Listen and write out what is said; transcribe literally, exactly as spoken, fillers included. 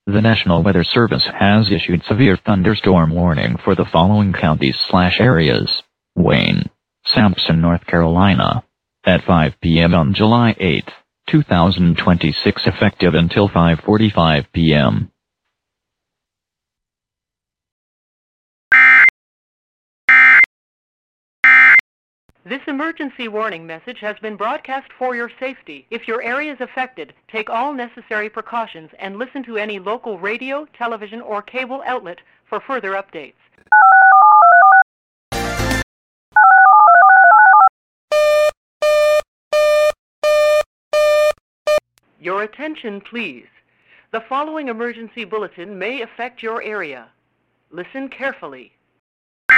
The National Weather Service has issued severe thunderstorm warning for the following counties slash areas. Wayne, Sampson, North Carolina. At five p m on July eighth, two thousand twenty-six, effective until five forty-five p m This emergency warning message has been broadcast for your safety. If your area is affected, take all necessary precautions and listen to any local radio, television, or cable outlet for further updates. Your attention, please. The following emergency bulletin may affect your area. Listen carefully.